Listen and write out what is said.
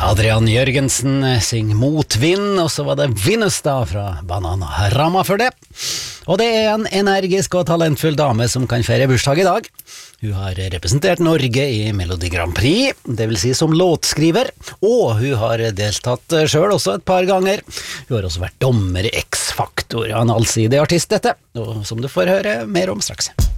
Adrian Jørgensen synger Motvind, og så var det Vinnestad fra Bananarama for det. Og det er en energisk og talentfull dame som kan feire bursdag i dag. Hun har representert Norge i Melodi Grand Prix, det vil si som låtskriver, og hun har deltatt selv også et par ganger. Hun har også vært dommer i X-Factor, en allsidig artist dette, og som du får høre mer om straks.